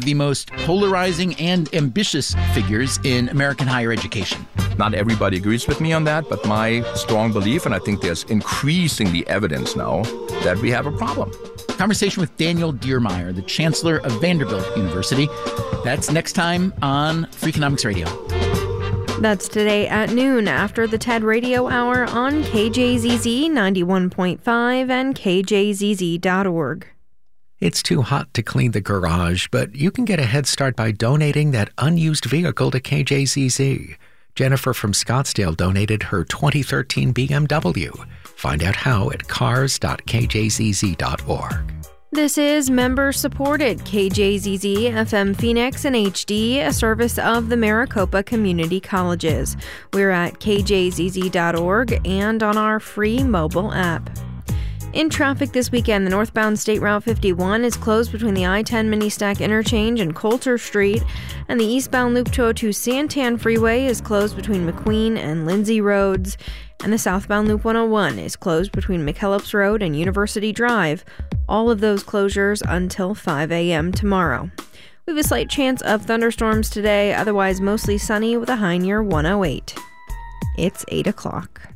the most polarizing and ambitious figures in American higher education. Not everybody agrees with me on that, but my strong belief, and I think there's increasingly evidence now, that we have a problem. Conversation with Daniel Diermeier, the Chancellor of Vanderbilt University. That's next time on Freakonomics Radio. That's today at noon after the TED Radio Hour on KJZZ 91.5 and KJZZ.org. It's too hot to clean the garage, but you can get a head start by donating that unused vehicle to KJZZ. Jennifer from Scottsdale donated her 2013 BMW. Find out how at cars.kjzz.org. This is member-supported KJZZ FM Phoenix and HD, a service of the Maricopa Community Colleges. We're at kjzz.org and on our free mobile app. In traffic this weekend, the northbound State Route 51 is closed between the I-10 Mini-Stack Interchange and Coulter Street, and the eastbound Loop 202 Santan Freeway is closed between McQueen and Lindsay Roads, and the southbound Loop 101 is closed between McKellips Road and University Drive. All of those closures until 5 a.m. tomorrow. We have a slight chance of thunderstorms today, otherwise mostly sunny with a high near 108. It's 8 o'clock.